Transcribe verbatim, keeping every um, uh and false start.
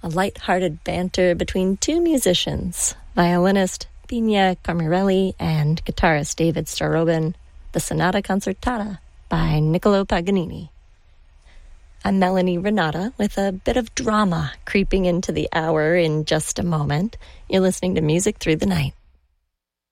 a light-hearted banter between two musicians, violinist Pina Camarelli and guitarist David Starobin, the Sonata Concertata by Niccolo Paganini. I'm Melanie Renata with a bit of drama creeping into the hour in just a moment. You're listening to Music Through the Night.